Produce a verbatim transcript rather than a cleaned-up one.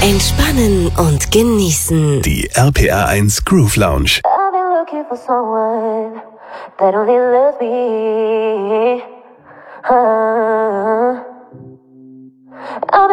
Entspannen und genießen. Die R P R eins Groove Lounge. I've been looking for someone that only loves me. Uh,